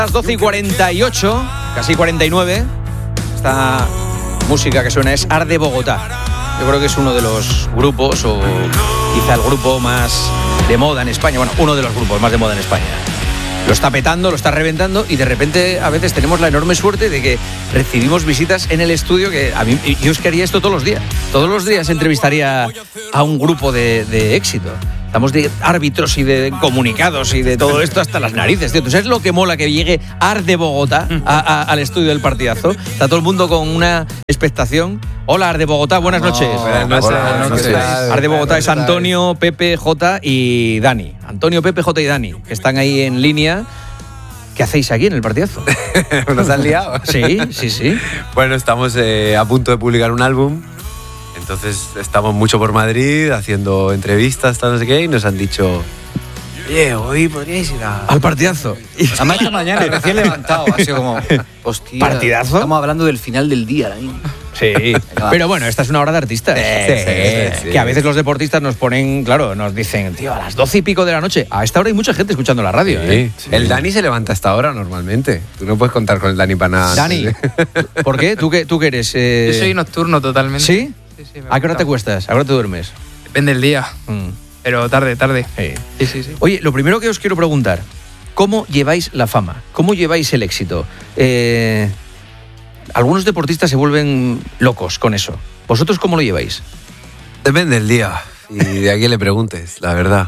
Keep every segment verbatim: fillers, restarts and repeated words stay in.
Las doce y cuarenta y ocho, casi cuarenta y nueve. Esta música que suena es Arde Bogotá. Yo creo que es uno de los grupos, o quizá el grupo más de moda en España. Bueno, uno de los grupos más de moda en España. Lo está petando, lo está reventando, y de repente a veces tenemos la enorme suerte de que recibimos visitas en el estudio que a mí, yo es que haría esto todos los días. Todos los días entrevistaría a un grupo de, de éxito. Estamos de árbitros y de comunicados y de todo esto hasta las narices, tío. ¿Tú sabes lo que mola que llegue Arde Bogotá a, a, al estudio del partidazo? Está todo el mundo con una expectación. Hola, Arde Bogotá, buenas noches. No, buenas noches. Buenas noches. Arde Bogotá es Antonio, Pepe, Jota y Dani. Antonio, Pepe, Jota y Dani, que están ahí en línea. ¿Qué hacéis aquí en el partidazo? ¿Nos han liado? Sí, sí, sí. Bueno, estamos eh, a punto de publicar un álbum. Entonces estamos mucho por Madrid haciendo entrevistas, tal, no sé qué, y nos han dicho: oye, hoy podríais ir a... al partidazo. Además, esta mañana recién levantado, ha sido como, hostia, ¿partidazo? Estamos hablando del final del día ahora mismo. Sí, pero bueno, esta es una hora de artistas. Sí, sí, sí. Que a veces los deportistas nos ponen, claro, nos dicen, tío, a las doce y pico de la noche. A esta hora hay mucha gente escuchando la radio. Sí. ¿eh? Sí. El Dani se levanta a esta hora normalmente. Tú no puedes contar con el Dani para nada. Dani, ¿por qué? ¿Tú qué, tú qué eres? Eh... Yo soy nocturno totalmente. ¿Sí? Sí, sí. ¿A qué hora te cuestas? ¿A qué hora te duermes? Depende del día, Mm. pero tarde, tarde. Sí. Sí, sí, sí. Oye, lo primero que os quiero preguntar, ¿cómo lleváis la fama? ¿Cómo lleváis el éxito? Eh... Algunos deportistas se vuelven locos con eso. ¿Vosotros cómo lo lleváis? Depende del día y de a quién le preguntes, la verdad.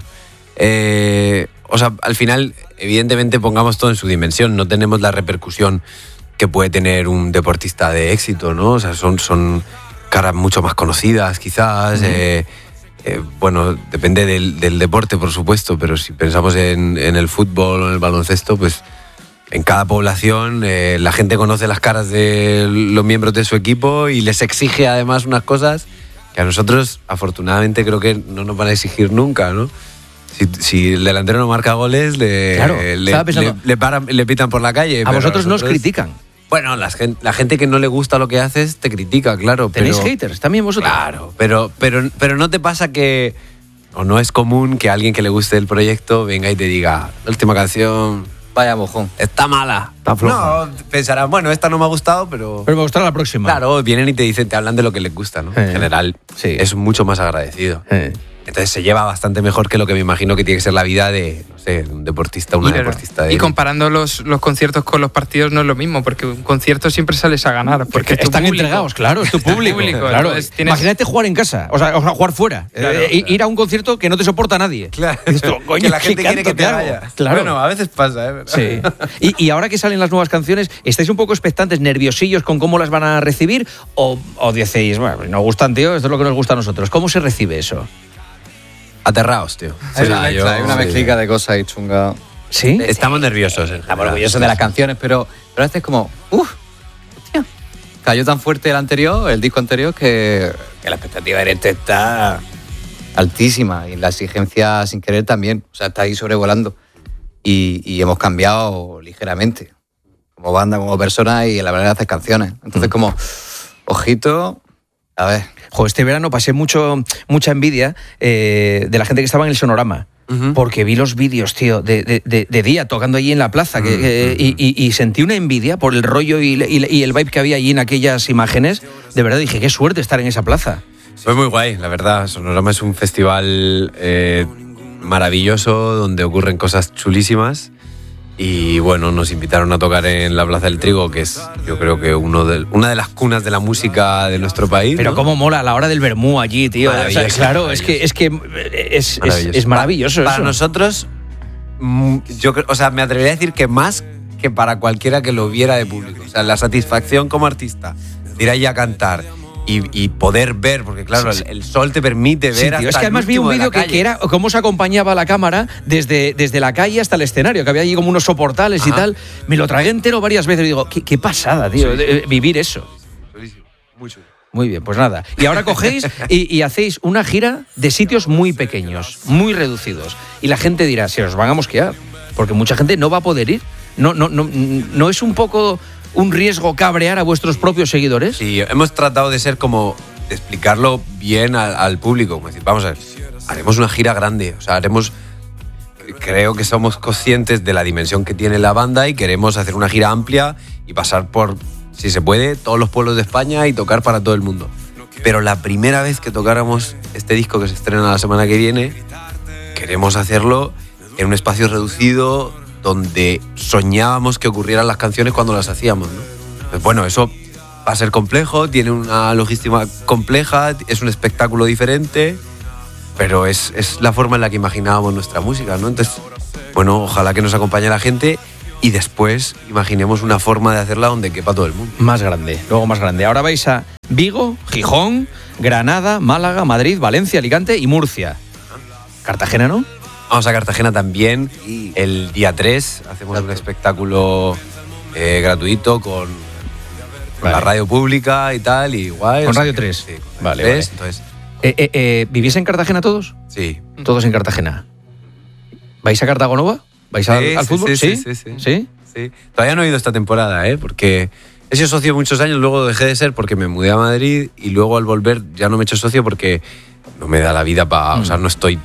Eh, o sea, al final, evidentemente pongamos todo en su dimensión. No tenemos la repercusión que puede tener un deportista de éxito, ¿no? O sea, son, son caras mucho más conocidas, quizás. Uh-huh. eh, eh, bueno, depende del, del deporte, por supuesto, pero si pensamos en, en el fútbol o en el baloncesto, pues en cada población eh, la gente conoce las caras de los miembros de su equipo y les exige además unas cosas que a nosotros, afortunadamente, creo que no nos van a exigir nunca, ¿no? Si, si el delantero no marca goles, le, claro, le, le, le, paran, le pitan por la calle. A vosotros no os critican. Bueno, la gente, la gente que no le gusta lo que haces te critica, claro. ¿Tenéis pero, haters también vosotros? Claro, pero, pero, pero no te pasa que... O no es común que alguien que le guste el proyecto venga y te diga: la última canción... Vaya mojón. Está mala. Está floja. No, pensarán, bueno, esta no me ha gustado, pero... Pero me gustará la próxima. Claro, vienen y te dicen, te hablan de lo que les gusta, ¿no? Eh, en general, sí. Es mucho más agradecido. Eh. Entonces se lleva bastante mejor que lo que me imagino que tiene que ser la vida de, no sé, un deportista, una y, claro, deportista de... y comparando los, los conciertos con los partidos no es lo mismo, porque un concierto siempre sales a ganar. Porque están público. entregados, claro, es tu público. público, claro. entonces tienes... Imagínate jugar en casa, o sea, o sea jugar fuera. Claro, eh, claro. Ir a un concierto que no te soporta nadie. Claro. Esto, coño, que la gente ¿qué quiere que canto te te hago? vayas. Claro. Bueno, a veces pasa, ¿eh? Sí. Y, y ahora que salen las nuevas canciones, ¿estáis un poco expectantes, nerviosillos con cómo las van a recibir? ¿O, o decís, bueno, nos gustan, tío, esto es lo que nos gusta a nosotros? ¿Cómo se recibe eso? Aterrados, tío. Hay, O sea, una, yo- hay una sí. mezclica de cosas ahí chunga. ¿Sí? Estamos nerviosos. en Estamos general. orgullosos de las canciones, pero, pero este es como, uff, hostia. Cayó tan fuerte el anterior, el disco anterior, que, que la expectativa de este está altísima y la exigencia sin querer también. O sea, está ahí sobrevolando. Y, y hemos cambiado ligeramente, como banda, como persona y en la manera de hacer canciones. Entonces, como, ojito, a ver. Jo, este verano pasé mucho, mucha envidia eh, de la gente que estaba en el Sonorama. Ujú. Porque vi los vídeos, tío, de, de, de, de día tocando allí en la plaza que, que- y, y, y sentí una envidia por el rollo y, y, y el vibe que había allí en aquellas imágenes. De verdad dije, qué suerte estar en esa plaza. Fue muy guay, la verdad. Sonorama es un festival eh, maravilloso donde ocurren cosas chulísimas. Y bueno, nos invitaron a tocar en la Plaza del Trigo, que es, yo creo que uno de, una de las cunas de la música de nuestro país. Pero ¿no? cómo mola a la hora del vermú allí, tío. O sea, Maravilloso, claro, es que es, que es, es, es maravilloso Para eso. nosotros, mm, yo creo, o sea, me atrevería a decir que más que para cualquiera que lo viera de público. O sea, la satisfacción como artista de ir allí a cantar y, y poder ver, porque claro, Sí, sí. El, el sol te permite ver Sí, tío, hasta es que el además vi un último de la vídeo que, calle. que era cómo se acompañaba la cámara desde, desde la calle hasta el escenario, que había allí como unos soportales y Ajá. tal. Me lo tragué entero varias veces y digo, qué, qué pasada, tío, Sí. de- de vivir eso. Chulísimo, muy chulo. Muy bien, pues nada. Y ahora cogéis y, y hacéis una gira de sitios muy pequeños, muy reducidos. Y la gente dirá, se os van a mosquear, porque mucha gente no va a poder ir. No, no, no, no es un poco un riesgo cabrear a vuestros propios seguidores. Sí, hemos tratado de ser como, de explicarlo bien al, al público. Como decir, vamos a ver, haremos una gira grande, o sea, haremos creo que somos conscientes de la dimensión que tiene la banda y queremos hacer una gira amplia y pasar por, si se puede, todos los pueblos de España y tocar para todo el mundo. Pero la primera vez que tocáramos este disco que se estrena la semana que viene, queremos hacerlo en un espacio reducido donde soñábamos que ocurrieran las canciones cuando las hacíamos, ¿no? Pues bueno, eso va a ser complejo, tiene una logística compleja, es un espectáculo diferente, pero es, es la forma en la que imaginábamos nuestra música, ¿no? Entonces, bueno, ojalá que nos acompañe la gente y después imaginemos una forma de hacerla donde quepa todo el mundo. Más grande, luego más grande. Ahora vais a Vigo, Gijón, Granada, Málaga, Madrid, Valencia, Alicante y Murcia. Cartagena, ¿no? Vamos a Cartagena también. El día tres hacemos un espectáculo eh, gratuito con, con Vale. la radio pública y tal. Y guay, Con o sea Radio que- tres. Sí, con Vale, Radio tres, vale. Entonces, Eh, eh, eh, ¿Vivís en Cartagena todos? sí. Todos en Cartagena. ¿Vais a Cartagonova? ¿Vais al, Sí, al sí, fútbol? sí, sí, sí. ¿Sí? Sí. Todavía no he ido esta temporada, ¿eh? Porque he sido socio muchos años, luego dejé de ser porque me mudé a Madrid y luego al volver ya no me he hecho socio porque no me da la vida para... O sea, no estoy...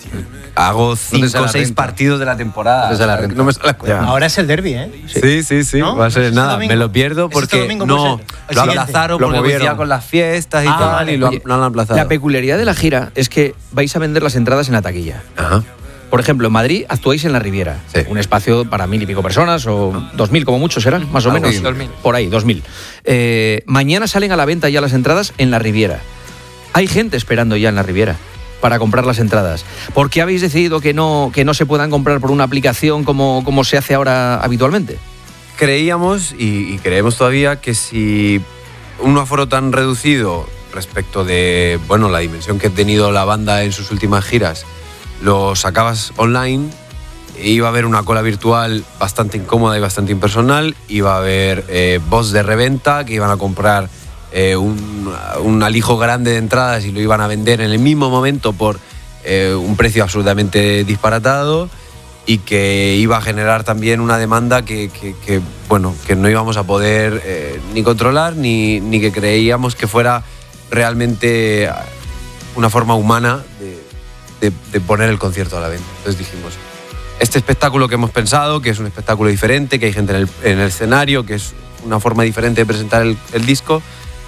Hago sale cinco o la seis renta? partidos de la temporada. ¿Dónde sale la O sea, renta? No me sale la cuenta. Ahora es el derbi, ¿eh? Sí, sí, sí. ¿No? Va a ser ¿Es este nada. domingo? Me lo pierdo ¿Es este porque domingo, puede no. ser? El Lo siguiente. aplazaron Lo porque movieron. coincidía con las fiestas y Ah, tal vale. y lo, Oye, lo han aplazado. La peculiaridad de la gira es que vais a vender las entradas en la taquilla. Ajá. Por ejemplo, en Madrid actuáis en la Riviera. Sí. Un espacio para mil y pico personas, o dos mil como mucho serán, más o Algo menos. así. dos mil. Por ahí, dos mil. Eh, mañana salen a la venta ya las entradas en la Riviera. Hay gente esperando ya en la Riviera para comprar las entradas. ¿Por qué habéis decidido que no, que no se puedan comprar por una aplicación como, como se hace ahora habitualmente? Creíamos y, y creemos todavía que si un aforo tan reducido respecto de bueno la dimensión que ha tenido la banda en sus últimas giras lo sacabas online, iba a haber una cola virtual bastante incómoda y bastante impersonal, iba a haber eh, bots de reventa que iban a comprar eh, un, un alijo grande de entradas y lo iban a vender en el mismo momento por eh, un precio absolutamente disparatado y que iba a generar también una demanda que, que- que, bueno, que no íbamos a poder eh, ni controlar ni, ni que creíamos que fuera realmente una forma humana de, de- de poner el concierto a la venta. Entonces dijimos, este espectáculo que hemos pensado, que es un espectáculo diferente, que hay gente en el, en el escenario, que es una forma diferente de presentar el, el disco,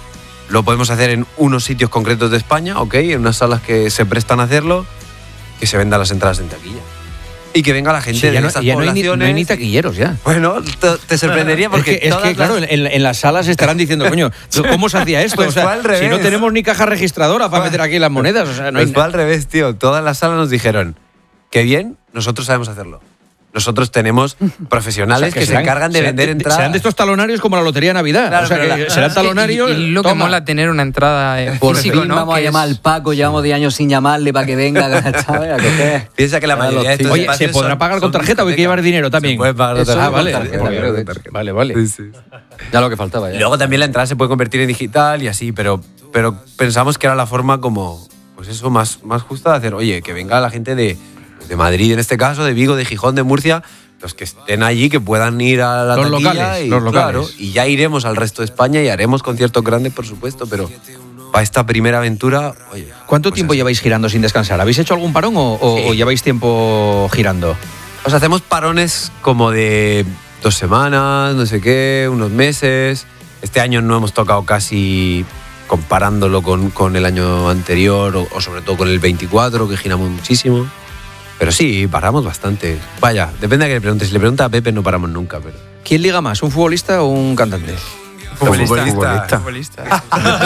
lo podemos hacer en unos sitios concretos de España, ¿ok? En unas salas que se prestan a hacerlo, que se vendan las entradas en taquilla. Y que venga la gente Sí, de ya no, esas ya no hay ni, no hay ni poblaciones. taquillos ya. Bueno, te, te sorprendería porque es que, es todas que, claro, las- en, en las salas estarán diciendo, coño, ¿cómo se hacía esto? Pues O sea, fue al revés. si no tenemos ni caja registradora para meter aquí las monedas. O sea, no hay Pues fue al revés, tío. Todas las salas nos dijeron, qué bien, nosotros sabemos hacerlo. Nosotros tenemos profesionales O sea, que, serán- se encargan de serán- vender entradas. Serán de estos talonarios como la Lotería de Navidad. Claro, o sea, pero que la- serán talonarios. Y, y lo que toma. mola tener una entrada en Por físico, fin ¿no? vamos a Que llamar es- al Paco, llevamos diez años sin llamarle para que venga, ¿sabes? A coger. Piensa que la Para mayoría de los estos tíos. Oye, ¿se espacios podrá son- pagar con son tarjeta o hay que llevar discotecas. dinero también? Se puede pagar con Eso tarjeta. Ah, vale. con tarjeta, Vale, creo vale, que- vale, vale. Sí, sí. Ya lo que faltaba Y ya. luego también la entrada se puede convertir en digital y así, pero, pero pensamos que era la forma como, pues eso, más, más justa de hacer, oye, que venga la gente de, de Madrid en este caso, de Vigo, de Gijón, de Murcia, los que estén allí, que puedan ir a la Los taquilla locales, y, los locales. claro, y ya iremos al resto de España y haremos conciertos grandes, por supuesto, pero para esta primera aventura, oye. ¿Cuánto pues tiempo así. lleváis girando sin descansar? ¿Habéis hecho algún parón o, o- Sí. o lleváis tiempo girando? Pues hacemos parones como de dos semanas, no sé qué, unos meses. Este año no hemos tocado casi comparándolo con, con el año anterior o, o sobre todo con el veinticuatro, que giramos muchísimo. Pero sí, paramos bastante. Vaya, depende de que le preguntes. Si le pregunta a Pepe no paramos nunca, pero... ¿Quién liga más, un futbolista o un cantante? Futbolista. Futbolista. Futbolista.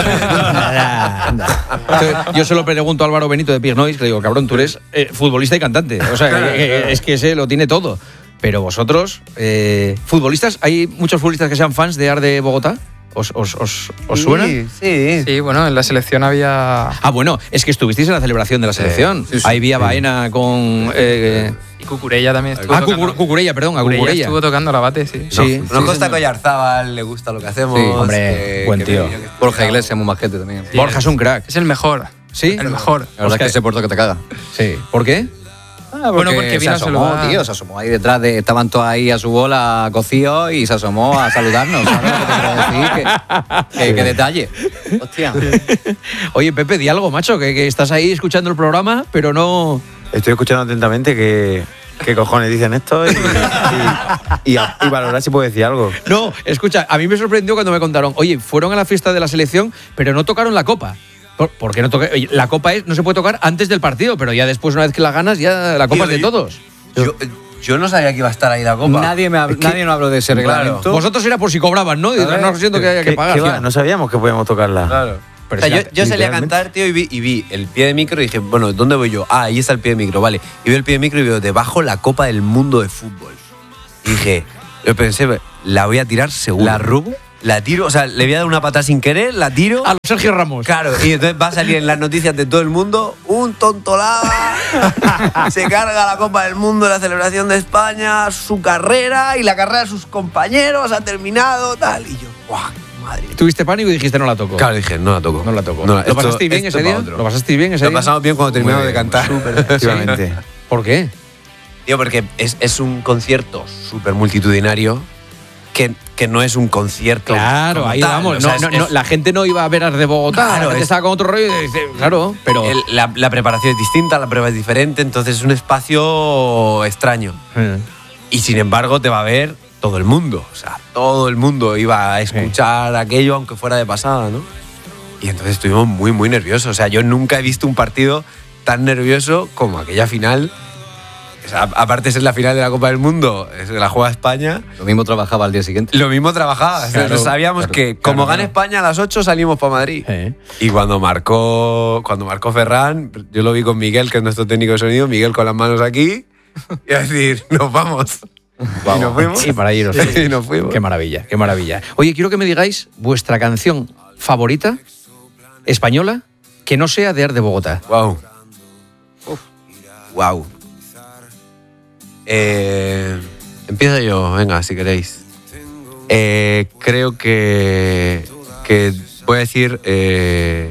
Anda, anda. Entonces, yo se lo pregunto a Álvaro Benito de Piernois, que le digo, cabrón, tú eres eh, futbolista y cantante. O sea, que- que- es que ese lo tiene todo. Pero vosotros, eh, futbolistas, ¿hay muchos futbolistas que sean fans de Arde Bogotá? ¿Os, os, os, os suena? Sí, sí. Sí, bueno, en la selección había... Ah, bueno, es que estuvisteis en la celebración de la selección. sí, sí. Ahí vía Baena con... eh, Y Cucurella también estuvo ah, tocando. Cucur- Cucurella, perdón, a Cucurella Cucurella. estuvo tocando la bate, sí. Sí. Nos consta que Oyarzábal le gusta lo que hacemos. Sí, hombre, que- buen que tío. me- que- Borja Iglesias, muy majete también. Sí, Borja es un crack. Es el mejor. ¿Sí? El mejor. La verdad Hostia. es que ese puerto que te caga. Sí. ¿Por qué? Ah, Bueno, porque se vino a asomó, saludar. tío, se asomó ahí detrás de... Estaban todos ahí a su bola cocidos y se asomó a saludarnos, ¿sabes lo que te quiero decir? Que, que, que detalle. Hostia. Oye, Pepe, di algo, macho, que, que estás ahí escuchando el programa, pero no... Estoy escuchando atentamente que qué cojones dicen esto y, y, y, y valorar si puedo decir algo. No, escucha, a mí me sorprendió cuando me contaron, oye, fueron a la fiesta de la selección, pero no tocaron la copa. ¿Por, por qué no toca? Oye, la copa es, no se puede tocar antes del partido, pero ya después, una vez que la ganas, ya la copa Tío, es de yo- todos. Yo, yo no sabía que iba a estar ahí la copa. Nadie, me hab- nadie nos habló de ese Claro. reglamento. Vosotros era por si cobraban, ¿no? Y A ver, no siento que haya que ¿Qué- pagar. qué va? tío. No sabíamos que podíamos tocarla. Claro. Pero O sea, si yo, la- yo salí a literalmente. cantar, tío, y vi, y vi el pie de micro y dije, bueno, ¿dónde voy yo? Ah, ahí está el pie de micro, vale. Y veo el pie de micro y veo debajo la Copa del Mundo de Fútbol. Y dije, yo pensé, la voy a tirar seguro. ¿La rubo? La tiro, o sea, le voy a dar una patada sin querer, la tiro. A los Sergio Ramos. Claro, y entonces va a salir en las noticias de todo el mundo, un tontolaba, se carga la Copa del Mundo, la celebración de España, su carrera y la carrera de sus compañeros ha terminado, tal. Y yo, ¡guau! Madre mía. Tuviste pánico y dijiste no la toco. Claro, dije, no la toco. No la toco. No, ¿Lo esto- pasasteis bien esto ese pa' día? otro. ¿Lo pasasteis bien ese Lo día? pasamos bien cuando terminamos Muy de bien, cantar. súper, efectivamente. ¿Por qué? Tío, porque es, es un concierto súper multitudinario que, que no es un concierto. Claro, como ahí tal. vamos. O sea, No, es- no, no, es- la gente no iba a ver a de Bogotá. Claro, la gente es- estaba con otro rollo y dice, claro, pero. el- la, la preparación es distinta, la prueba es diferente, entonces es un espacio extraño. Eh. Y sin embargo te va a ver todo el mundo. O sea, todo el mundo iba a escuchar aquello aunque fuera de pasada, ¿no? Y entonces estuvimos muy, muy nerviosos. O sea, yo nunca he visto un partido tan nervioso como aquella final. O sea, aparte de ser la final de la Copa del Mundo, es la juega España. Lo mismo trabajaba al día siguiente. Lo mismo trabajaba. Claro, sabíamos claro, que como claro, gane claro. España a las ocho salimos para Madrid. Eh. Y cuando marcó, cuando marcó Ferran, yo lo vi con Miguel, que es nuestro técnico de sonido, Miguel con las manos aquí, y a decir, nos vamos. Y nos fuimos. Y para iros. Y nos fuimos. Qué maravilla, qué maravilla. Oye, quiero que me digáis vuestra canción favorita española que no sea de Ar de Bogotá. Wow. Wow. Eh, empiezo yo, venga, si queréis. Eh, creo que, que voy a decir eh,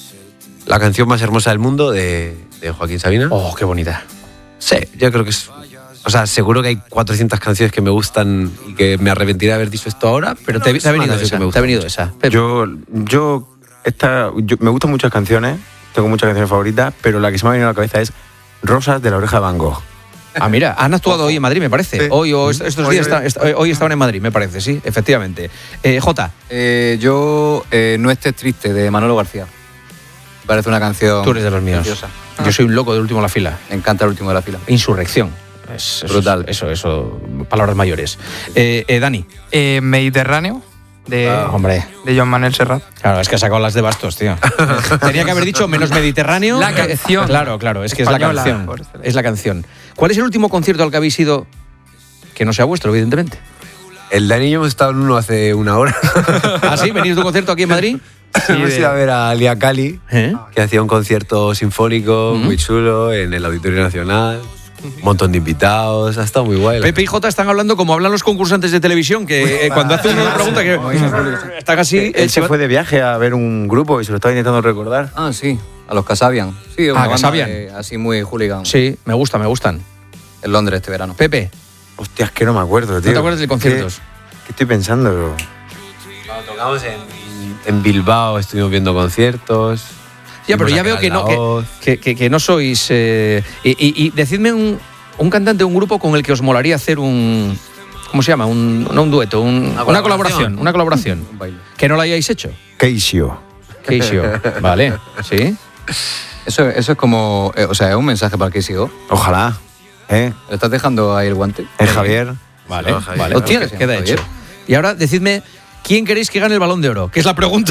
la canción más hermosa del mundo de, de Joaquín Sabina. Oh, qué bonita. Sí, yo creo que es. O sea, seguro que hay cuatrocientas canciones que me gustan y que me arrepentiré de haber dicho esto ahora, pero Te, es te ha una venido canción esa. que me Te gusta ha venido mucho. esa. Pepe. Yo, yo, esta, yo- me gustan muchas canciones, tengo muchas canciones favoritas, pero la que se me ha venido a la cabeza es Rosas de la Oreja de Van Gogh. Ah, mira, han actuado hoy en Madrid, me parece. Sí. Hoy o est- estos Hoy, días hoy. está- est- hoy estaban en Madrid, me parece, sí, efectivamente. Eh, Jota, Eh, yo, eh, No estés triste, de Manolo García. Me parece una canción. tú eres de los míos. preciosa. Yo soy un loco del último de la fila. Me encanta el último de la fila. Insurrección. Es, eso, Brutal. Eso, eso, palabras mayores. Eh, eh, Dani. Eh, Mediterráneo, de, Ah, hombre. de Joan Manuel Serrat. Claro, es que ha sacado las de bastos, tío. Tenía que haber dicho menos Mediterráneo. La Eh, canción. Claro, claro, es que es la Española, canción. por excelencia. Es la canción. ¿Cuál es el último concierto al que habéis ido que no sea vuestro, evidentemente? El Dani y yo hemos estado en uno hace una hora. ¿Ah, sí? ¿Venís de un concierto aquí en Madrid? hemos de- ido a ver a Alia Cali, ¿Eh? que hacía un concierto sinfónico muy chulo en el Auditorio Nacional. Un montón de invitados, ha estado muy guay. la Pepe y Jota están hablando como hablan los concursantes de televisión, que eh, cuando hacen una pregunta que están así... Él se fue de viaje a ver un grupo y se lo estaba intentando recordar. Ah, sí, a los Casabian. Sí, una Ah, banda Casabian. de- así muy hooligan. Sí, me gusta, me gustan. En Londres este verano. Pepe, Hostia, es que no me acuerdo, tío. ¿no te acuerdas de conciertos? ¿Qué, qué estoy pensando? Cuando tocamos en, en Bilbao estuvimos viendo conciertos. Ya, pero Fuimos ya a veo que no, La que, Voz. que- que- que no sois... eh, y, y- y decidme un, un cantante, un grupo con el que os molaría hacer un... ¿Cómo se llama? Un, no un dueto, un- una, colaboración. colaboración. Una colaboración. Un baile. Que no la hayáis hecho. Keisio. Keisio. Vale, ¿sí? Eso, eso es como. eh, o sea, es un mensaje para el que sigo. Ojalá. ¿Eh? ¿Le estás dejando ahí el guante? Es Javier. Vale, No, Javier. vale. Hostia, pues que se queda llama hecho. Javier. Y ahora decidme, ¿quién queréis que gane el Balón de Oro? Que es la pregunta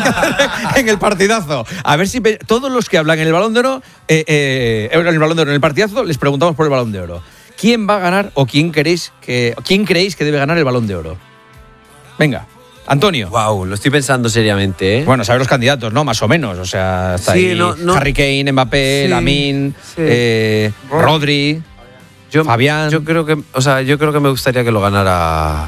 en el partidazo. A ver si pe- todos los que hablan en el Balón de Oro, eh, eh, en el Balón de Oro, en el partidazo, les preguntamos por el Balón de Oro. ¿Quién va a ganar o quién queréis que, quién creéis que debe ganar el Balón de Oro? Venga, Antonio. Wow, lo estoy pensando seriamente, ¿eh? Bueno, sabes los candidatos, ¿no? Más o menos. O sea, está Sí, ahí no, no. Harry Kane, Mbappé, Sí, Lamine, sí. eh, Rodri. yo, Fabián. Yo creo que, o sea, yo creo que me gustaría que lo ganara.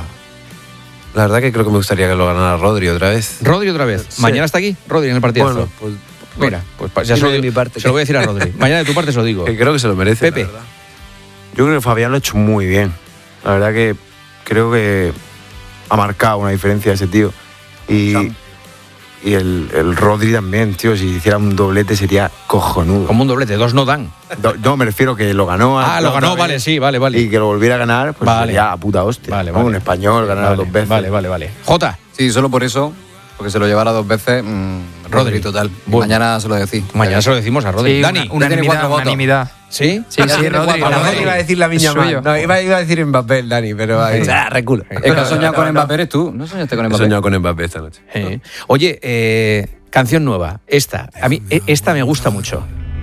La verdad que creo que me gustaría que lo ganara Rodri otra vez. Rodri otra vez. Sí. ¿Mañana está aquí? Rodri en el partidazo. Bueno, pues Mira, pues pa- ya dime se lo, de di- mi parte se lo que- voy a decir a Rodri. Mañana de tu parte se lo digo. que creo que se lo merece. Pepe. la verdad. Yo creo que Fabián lo ha hecho muy bien. La verdad que creo que ha marcado una diferencia ese tío. Y, Sam. y el, el Rodri también, tío. Si hiciera un doblete sería cojonudo. Como un doblete, dos no dan. Do- no, me refiero que lo ganó. Ah, lo ganó, vale, sí, vale, vale. Y que lo volviera a ganar, pues Vale. sería a puta hostia. Vale, ¿no? vale. Un español ganar Vale, dos veces. Vale, vale, vale. Jota, Sí, solo por eso, porque se lo llevara dos veces, mmm, Rodri. Rodri total. Bueno. Mañana se lo decís. mañana se lo decimos a Rodri. Sí, Dani, una, tiene unanimidad, cuatro votos. unanimidad. ¿sí? Sí, Ya sí, tiene Rodri. cuatro. Rodri. Iba a decir la Es suyo. No, iba, iba a decir Mbappé, el Dani, pero ahí, ah, reculo. El que ha soñado con Mbappé eres tú. ¿No soñaste con He Mbappé? soñado con Mbappé esta noche. Eh. Oye, eh, canción nueva. Esta. A mí eh, esta me gusta mucho.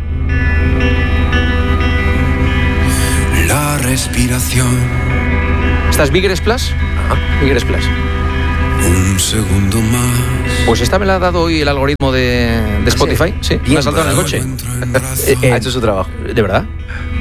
La respiración, ¿Esta es Bigger Splash? Bigger Splash. un segundo más. Pues esta me la ha dado hoy el algoritmo de, de Spotify. Sí, me ha saltado en el coche. Eh, eh, Ha hecho su trabajo. ¿De verdad?